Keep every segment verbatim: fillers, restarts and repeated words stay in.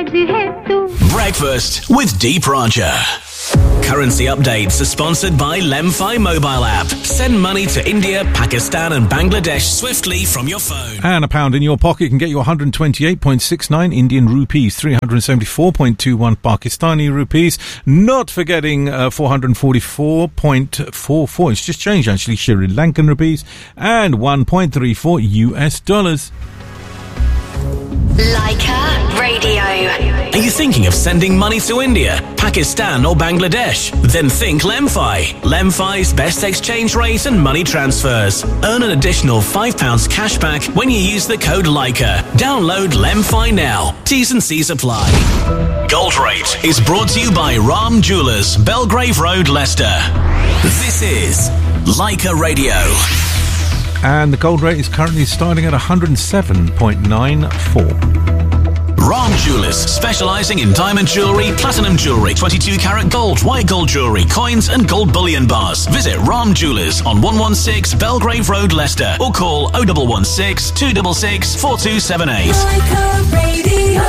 Breakfast with Deep Roger. Currency updates are sponsored by Lemfi mobile app. Send money to India, Pakistan and Bangladesh swiftly from your phone. And a pound in your pocket can get you one hundred twenty-eight point six nine Indian rupees, three hundred seventy-four point two one Pakistani rupees. Not forgetting uh, four hundred forty-four point four four. It's just changed actually, Sri Lankan rupees. And one point three four U S dollars. Leica Radio. Are you thinking of sending money to India, Pakistan or Bangladesh? Then think Lemfi. Lemfi's best exchange rate and money transfers. Earn an additional five pounds cash back when you use the code Leica. Download Lemfi now. T's and C's apply. Gold Rate is brought to you by Ram Jewellers, Belgrave Road, Leicester. This is Leica Radio. And the gold rate is currently starting at one hundred seven point nine four. Ram Jewellers, specialising in diamond jewellery, platinum jewellery, twenty-two karat gold, white gold jewellery, coins and gold bullion bars. Visit Ram Jewellers on one one six Belgrave Road, Leicester, or call oh one one six, two six six, four two seven eight. Leica Radio.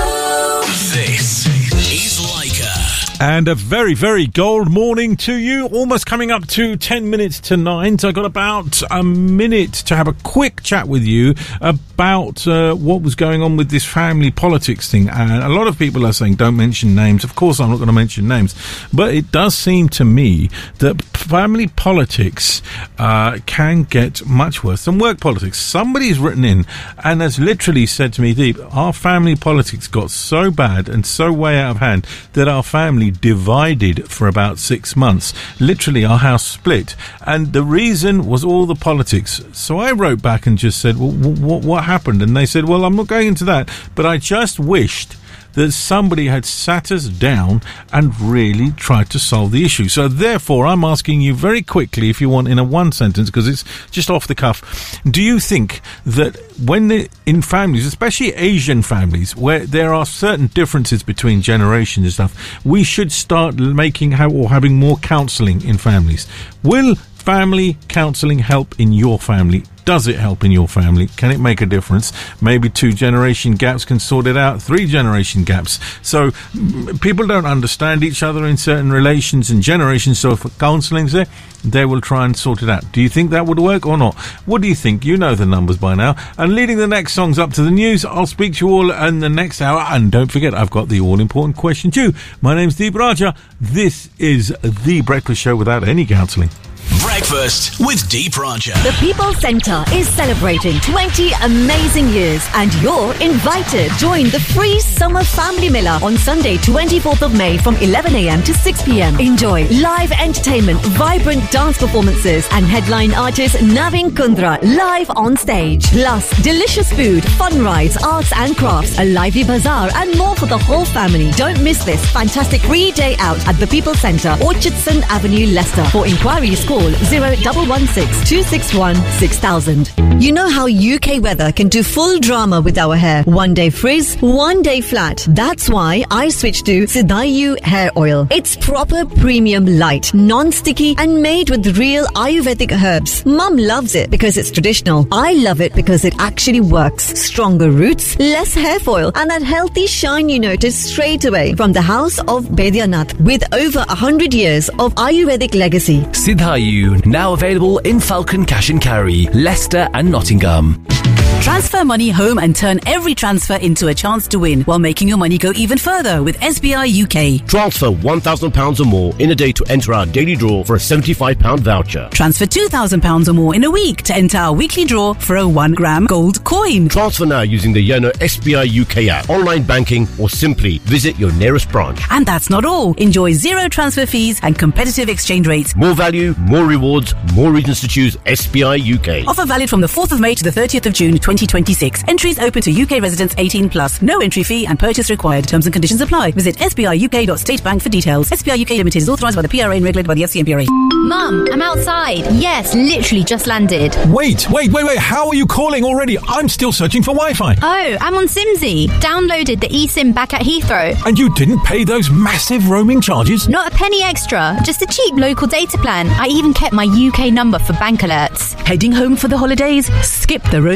This is Leica. And a very, very gold morning to you. Almost coming up to ten minutes to nine. So I've got about a minute to have a quick chat with you about uh, what was going on with this family politics thing. And a lot of people are saying, don't mention names. Of course, I'm not going to mention names. But it does seem to me that family politics uh, can get much worse than work politics. Somebody's written in and has literally said to me, Deep, our family politics got so bad and so way out of hand that our family divided for about six months. Literally, our house split. And the reason was all the politics. So I wrote back and just said, well, w- w- what happened? And they said, well, I'm not going into that, but I just wished that somebody had sat us down and really tried to solve the issue. So therefore, I'm asking you very quickly, if you want, in a one sentence, because it's just off the cuff, do you think that when the, in families, especially Asian families, where there are certain differences between generations and stuff, we should start making ha- or having more counselling in families? Will family counselling help in your family? Does it help in your family? Can it make a difference? Maybe two generation gaps can sort it out, three generation gaps. So m- people don't understand each other in certain relations and generations, so if counselling's there, they will try and sort it out. Do you think that would work or not? What do you think? You know the numbers by now. And leading the next songs up to the news, I'll speak to you all in the next hour. And don't forget, I've got the all-important question too. My name's Deep Raja. This is The Breakfast Show without any counselling. Breakfast with Deep Roger. The People Centre is celebrating twenty amazing years and you're invited. Join the free Summer Family Mela on Sunday twenty-fourth of May from eleven a.m. to six p.m. Enjoy live entertainment, vibrant dance performances and headline artist Navin Kundra live on stage. Plus delicious food, fun rides, arts and crafts, a lively bazaar and more for the whole family. Don't miss this fantastic free day out at the People Centre, Orchardson Avenue, Leicester. For inquiries, call zero one one six, two six one, six thousand. You know how U K weather can do full drama with our hair. One day frizz, one day flat. That's why I switched to Sidayu hair oil. It's proper premium light, non-sticky and made with real Ayurvedic herbs. Mum loves it because it's traditional. I love it because it actually works. Stronger roots, less hair foil and that healthy shine you notice straight away from the house of Baidyanath with over one hundred years of Ayurvedic legacy. Sidayu, now available in Falcon Cash and Carry, Leicester and Nottingham. Transfer money home and turn every transfer into a chance to win while making your money go even further with S B I U K. Transfer one thousand pounds or more in a day to enter our daily draw for a seventy-five pounds voucher. Transfer two thousand pounds or more in a week to enter our weekly draw for a one gram gold coin. Transfer now using the Yono S B I U K app, online banking or simply visit your nearest branch. And that's not all. Enjoy zero transfer fees and competitive exchange rates. More value, more rewards, more reasons to choose S B I U K. Offer valid from the fourth of May to the thirtieth of June twenty twenty-six. Entries open to U K residents eighteen plus. No entry fee and purchase required. Terms and conditions apply. Visit s b i u k dot state bank for details. S B I U K Limited is authorised by the P R A and regulated by the F C M P R A. Mum, I'm outside. Yes, literally just landed. Wait, wait, wait, wait. How are you calling already? I'm still searching for Wi-Fi. Oh, I'm on Simsy. Downloaded the eSIM back at Heathrow. And you didn't pay those massive roaming charges? Not a penny extra. Just a cheap local data plan. I even kept my U K number for bank alerts. Heading home for the holidays? Skip the roaming drama.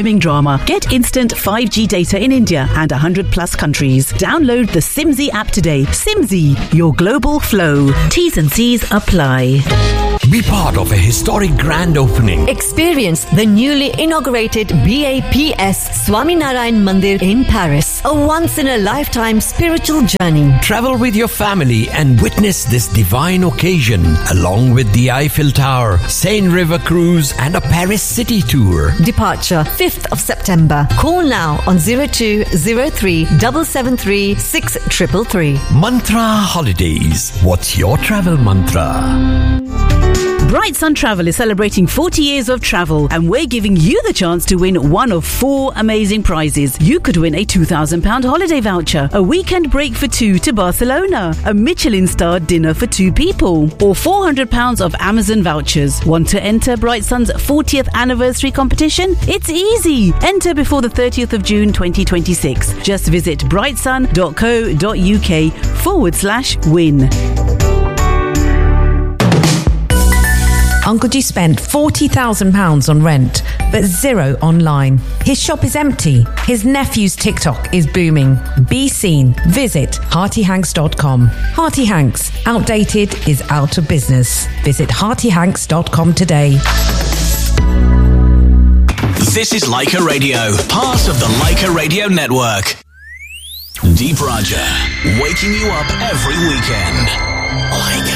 summer. Get instant five G data in India and one hundred plus countries. Download the Simsy app today. Simsy, your global flow. T's and C's apply. Be part of a historic grand opening. Experience the newly inaugurated B A P S Swaminarayan Mandir in Paris. A once-in-a-lifetime spiritual journey. Travel with your family and witness this divine occasion, along with the Eiffel Tower, Seine River Cruise and a Paris city tour. Departure fifth of September. Call now on zero two zero three seven seven three six three three three. Mantra Holidays. What's your travel mantra? Bright Sun Travel is celebrating forty years of travel, and we're giving you the chance to win one of four amazing prizes. You could win a two thousand pounds holiday voucher, a weekend break for two to Barcelona, a Michelin-starred dinner for two people, or four hundred pounds of Amazon vouchers. Want to enter Bright Sun's fortieth anniversary competition? It's easy. Enter before the thirtieth of June twenty twenty-six. Just visit brightsun.co.uk forward slash win. Uncle G spent forty thousand pounds on rent, but zero online. His shop is empty. His nephew's TikTok is booming. Be seen. Visit hearty hanks dot com. Hearty Hanks. Outdated is out of business. Visit hearty hanks dot com today. This is Leica Radio, part of the Leica Radio Network. Deep Raja, waking you up every weekend. Leica.